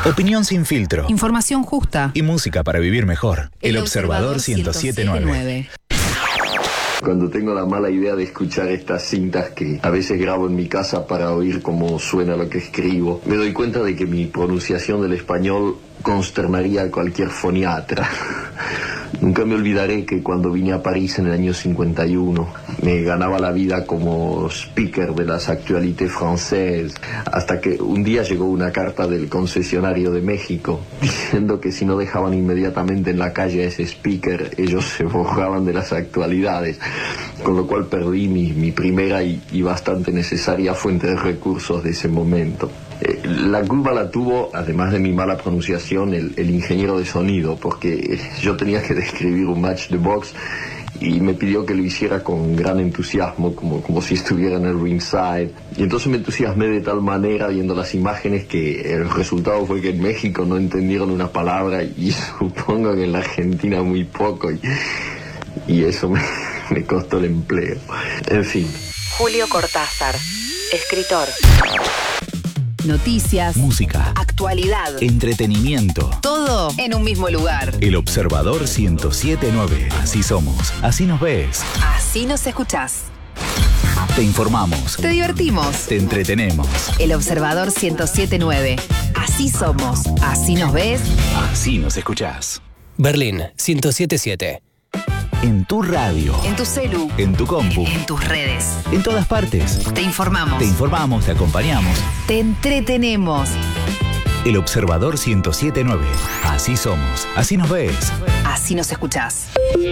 Opinión sin filtro. Información justa. Y música para vivir mejor. El Observador 107.9. Cuando tengo la mala idea de escuchar estas cintas que a veces grabo en mi casa para oír cómo suena lo que escribo, me doy cuenta de que mi pronunciación del español consternaría a cualquier foniatra. Nunca me olvidaré que cuando vine a París en el año 51 me ganaba la vida como speaker de las actualités françaises, hasta que un día llegó una carta del concesionario de México diciendo que si no dejaban inmediatamente en la calle a ese speaker, ellos se borraban de las actualidades, con lo cual perdí mi primera y bastante necesaria fuente de recursos de ese momento. La culpa la tuvo, además de mi mala pronunciación, el ingeniero de sonido, porque yo tenía que describir un match de box y me pidió que lo hiciera con gran entusiasmo, como si estuviera en el ringside. Y entonces me entusiasmé de tal manera viendo las imágenes que el resultado fue que en México no entendieron una palabra y supongo que en la Argentina muy poco, y eso me costó el empleo. En fin. Julio Cortázar, escritor. Noticias, Música, actualidad, entretenimiento. todo en un mismo lugar. El Observador 107.9. Así somos. Así nos ves. Así nos escuchás. Te informamos. Te divertimos. Te entretenemos. El Observador 107.9. Así somos. Así nos ves. Así nos escuchás. Berlín 107.7. En tu radio. En tu celu. En tu compu. En tus redes. En todas partes. Te informamos. Te informamos, te acompañamos. Te entretenemos. El Observador 107.9. Así somos. Así nos ves. Así nos escuchás.